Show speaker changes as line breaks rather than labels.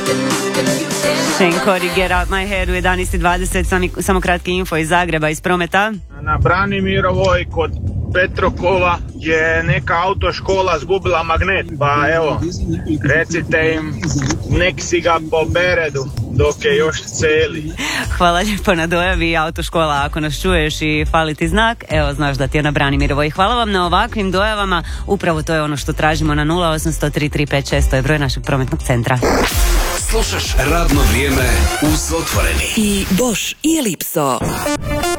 Shane Corey, Get Out My Head u 11:20, samo kratki info iz Zagreba, iz prometa.
Na Branimirovoj kod Petrokova je neka autoškola zgubila magnet, pa evo, recite im, nek si ga poberedu dok je još celi.
Hvala lijepo na dojavi, autoškola, ako nas čuješ i fali ti znak, evo znaš da ti je na Branimirovoj. Hvala vam na ovakvim dojavama, upravo to je ono što tražimo na 0800 335 to je broj našeg prometnog centra.
Slušaš Radno vrijeme uz Otvoreni.
I Bosch i Lipso.